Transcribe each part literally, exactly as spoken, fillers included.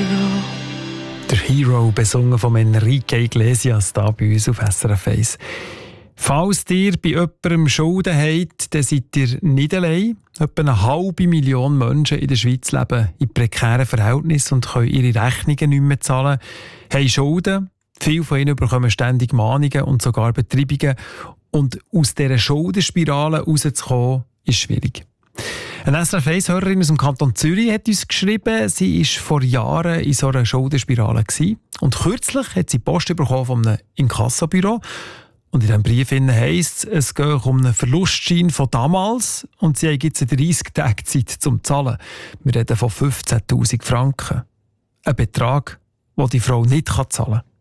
hero. Der Hero, besungen von Enrique Iglesias, hier bei uns auf S R F eins. Falls ihr bei jemandem Schulden habt, dann seid ihr nicht allein. Etwa eine halbe Million Menschen in der Schweiz leben in prekären Verhältnissen und können ihre Rechnungen nicht mehr zahlen, haben Schulden. Viele von ihnen bekommen ständig Mahnungen und sogar Betreibungen. Und aus dieser Schuldenspirale rauszukommen, ist schwierig. Eine S R F eins-Hörerin aus dem Kanton Zürich hat uns geschrieben, sie war vor Jahren in so einer Schuldenspirale gewesen. Und kürzlich hat sie Post bekommen von einem Inkassobüro. Und in diesem Brief heisst es, es gehe um einen Verlustschein von damals und sie haben jetzt dreißig Tage Zeit zum Zahlen. Wir reden von fünfzehntausend Franken. Ein Betrag, den die Frau nicht zahlen kann.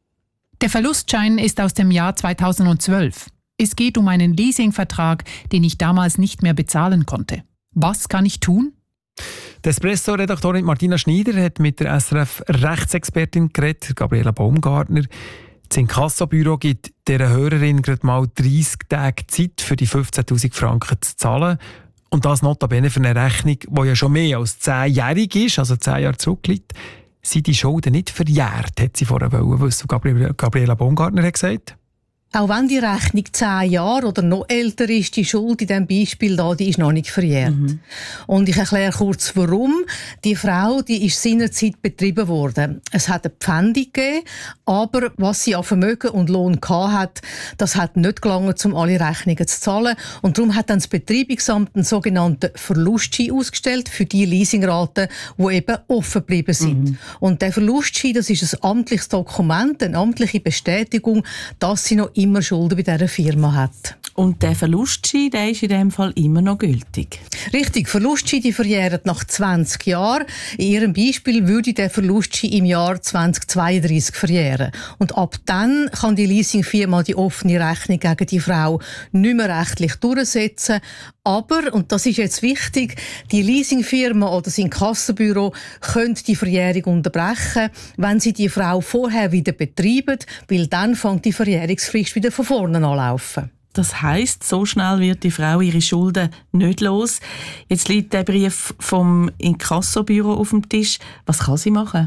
Der Verlustschein ist aus dem Jahr zweitausendzwölf. Es geht um einen Leasingvertrag, den ich damals nicht mehr bezahlen konnte. Was kann ich tun? Die Espresso-Redaktorin Martina Schneider hat mit der S R F-Rechtsexpertin geredet, Gabriela Baumgartner. Das Inkassobüro gibt dieser Hörerin gerade mal dreißig Tage Zeit, für die fünfzehntausend Franken zu zahlen. Und das notabene für eine Rechnung, die ja schon mehr als zehnjährig ist, also zehn Jahre zurückliegt. Sind die Schulden nicht verjährt, hat sie vorher wissen. Gabriela Baumgartner hat gesagt. Auch wenn die Rechnung zehn Jahre oder noch älter ist, die Schuld in diesem Beispiel da, die ist noch nicht verjährt. Mhm. Und ich erkläre kurz, warum. Die Frau, die ist seinerzeit betrieben worden. Es hat eine Pfändung gegeben, aber was sie an Vermögen und Lohn hatte, das hat nicht gelangt, um alle Rechnungen zu zahlen. Und darum hat dann das Betreibungsamt einen sogenannten Verlustschein ausgestellt für die Leasingraten, die eben offen geblieben sind. Mhm. Und der Verlustschein, das ist ein amtliches Dokument, eine amtliche Bestätigung, dass sie noch immer Schulden bei dieser Firma hat. Und der Verlustschein, der ist in diesem Fall immer noch gültig? Richtig, Verlustschein, die verjähren nach zwanzig Jahren. In Ihrem Beispiel würde der Verlustschein im Jahr zweitausendzweiunddreissig verjähren. Und ab dann kann die Leasingfirma die offene Rechnung gegen die Frau nicht mehr rechtlich durchsetzen. Aber, und das ist jetzt wichtig, die Leasingfirma oder das Inkassobüro können die Verjährung unterbrechen, wenn sie die Frau vorher wieder betreiben, weil dann fängt die Verjährungsfrist wieder von vorne anlaufen. Das heisst, so schnell wird die Frau ihre Schulden nicht los. Jetzt liegt der Brief vom Inkassobüro auf dem Tisch. Was kann sie machen?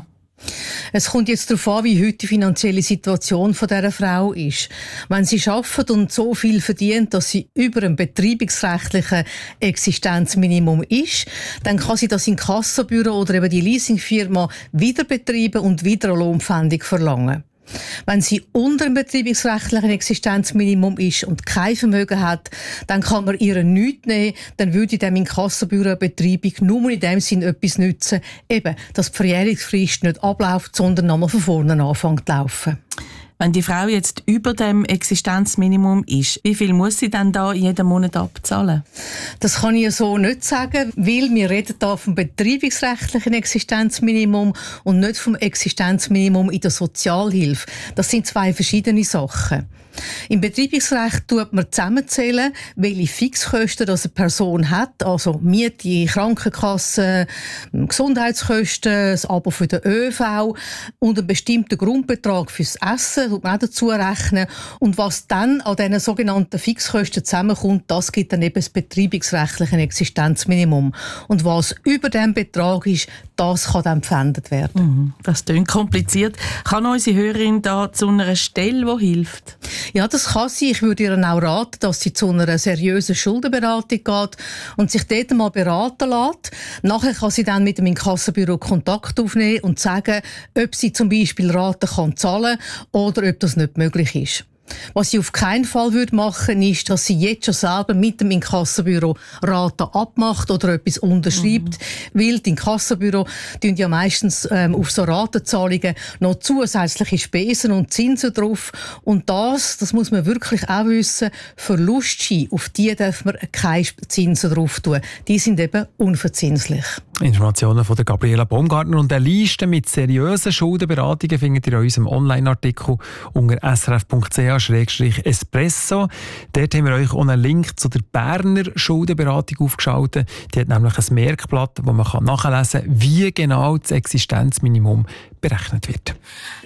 Es kommt jetzt darauf an, wie heute die finanzielle Situation von dieser Frau ist. Wenn sie arbeitet und so viel verdient, dass sie über dem betreibungsrechtlichen Existenzminimum ist, dann kann sie das Inkassobüro oder eben die Leasingfirma wieder betreiben und wieder eine Lohnpfändung verlangen. Wenn sie unter dem betreibungsrechtlichen Existenzminimum ist und kein Vermögen hat, dann kann man ihr nichts nehmen, dann würde dem Inkassobüro eine Betreibung nur in dem Sinn etwas nützen, eben, dass die Verjährungsfrist nicht abläuft, sondern nochmal von vorne anfängt zu laufen. Wenn die Frau jetzt über dem Existenzminimum ist, wie viel muss sie dann da jeden Monat abzahlen? Das kann ich so nicht sagen, weil wir reden hier vom betreibungsrechtlichen Existenzminimum und nicht vom Existenzminimum in der Sozialhilfe. Das sind zwei verschiedene Sachen. Im Betreibungsrecht tut man zusammenzählen, welche Fixkosten das eine Person hat, also Miete, Krankenkasse, Gesundheitskosten, das Abo für den ÖV und einen bestimmten Grundbetrag fürs Essen, tut man auch dazu rechnen. Und was dann an diesen sogenannten Fixkosten zusammenkommt, das gibt dann eben das betreibungsrechtliche Existenzminimum. Und was über diesem Betrag ist, das kann dann gepfändet werden. Mhm, das klingt kompliziert. Kann unsere Hörerin da zu einer Stelle, die hilft? Ja, das kann sie. Ich würde ihr auch raten, dass sie zu einer seriösen Schuldenberatung geht und sich dort mal beraten lässt. Nachher kann sie dann mit dem Inkassobüro Kontakt aufnehmen und sagen, ob sie zum Beispiel Raten kann zahlen oder ob das nicht möglich ist. Was sie auf keinen Fall machen würde, ist, dass sie jetzt schon selber mit dem Inkassobüro Raten abmacht oder etwas unterschreibt, mhm. weil die Inkassobüro tun ja meistens ähm, auf so Ratenzahlungen noch zusätzliche Spesen und Zinsen drauf. Und das, das muss man wirklich auch wissen, Verlustscheine, auf die darf man keine Zinsen drauf tun. Die sind eben unverzinslich. Informationen von der Gabriela Baumgartner und eine Liste mit seriösen Schuldenberatungen findet ihr in unserem Online-Artikel unter s r f punkt c h slash espresso. Dort haben wir euch auch einen Link zu der Berner Schuldenberatung aufgeschaltet. Die hat nämlich ein Merkblatt, wo man nachlesen kann, wie genau das Existenzminimum berechnet wird.